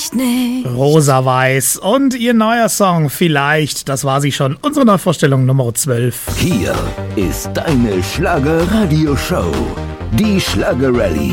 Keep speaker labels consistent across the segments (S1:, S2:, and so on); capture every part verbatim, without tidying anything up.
S1: Vielleicht nicht.
S2: Rosa-Weiß und ihr neuer Song Vielleicht, das war sie schon, unsere Neuvorstellung Nummer zwölf.
S3: Hier ist deine Schlager-Radio-Show, die Schlager-Rallye.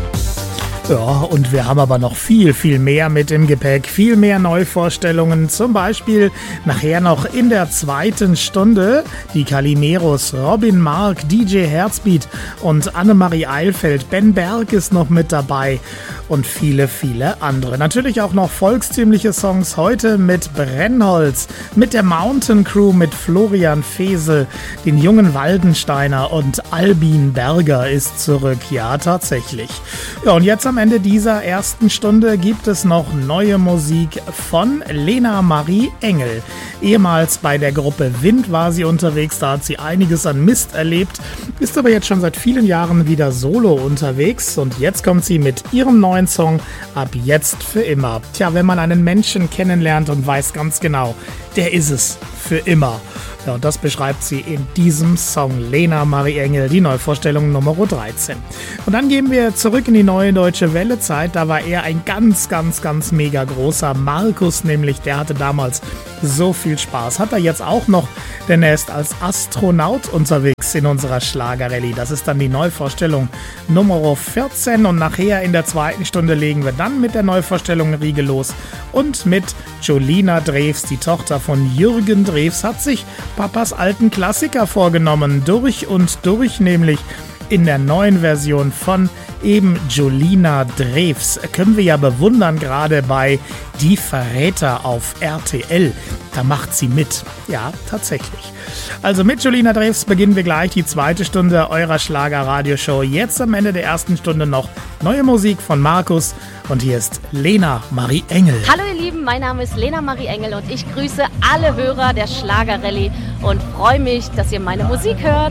S2: Ja, und wir haben aber noch viel, viel mehr mit im Gepäck, viel mehr Neuvorstellungen, zum Beispiel nachher noch in der zweiten Stunde die Calimeros, Robin Mark, D J Herzbeat und Annemarie Eilfeld, Ben Berg ist noch mit dabei und viele, viele andere. Natürlich auch noch volkstümliche Songs heute mit Brennholz, mit der Mountain Crew, mit Florian Fesel, den jungen Waldensteiner und Albin Berger ist zurück, ja tatsächlich. Ja, und jetzt am Ende dieser ersten Stunde gibt es noch neue Musik von Lena Marie Engel. Ehemals bei der Gruppe Wind war sie unterwegs, da hat sie einiges an Mist erlebt, ist aber jetzt schon seit vielen Jahren wieder solo unterwegs und jetzt kommt sie mit ihrem neuen Song Ab jetzt für immer. Tja, wenn man einen Menschen kennenlernt und weiß ganz genau, der ist es für immer. Ja, und das beschreibt sie in diesem Song Lena Marie Engel, die Neuvorstellung Nummer dreizehn. Und dann gehen wir zurück in die neue Deutsche Welle-Zeit. Da war er ein ganz, ganz, ganz mega großer Markus, nämlich der hatte damals so viel Spaß. Hat er jetzt auch noch, denn er ist als Astronaut unterwegs in unserer Schlager-Rallye. Das ist dann die Neuvorstellung Nummer vierzehn und nachher in der zweiten Stunde legen wir dann mit der Neuvorstellung Riege los und mit Jolina Drews, die Tochter von Jürgen Drews, hat sich Papas alten Klassiker vorgenommen, durch und durch, nämlich in der neuen Version von eben Jolina Drews. Können wir ja bewundern, gerade bei Die Verräter auf R T L. Da macht sie mit. Ja, tatsächlich. Also mit Jolina Drews beginnen wir gleich die zweite Stunde eurer Schlager-Radio-Show. Jetzt am Ende der ersten Stunde noch neue Musik von Markus. Und hier ist Lena Marie Engel.
S4: Hallo ihr Lieben, mein Name ist Lena Marie Engel und ich grüße alle Hörer der Schlager-Rallye und freue mich, dass ihr meine Musik hört.